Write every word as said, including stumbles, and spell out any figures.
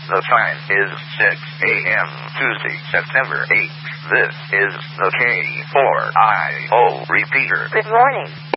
The time is six a.m. Tuesday, September eighth. This is the K four I O repeater. Good morning.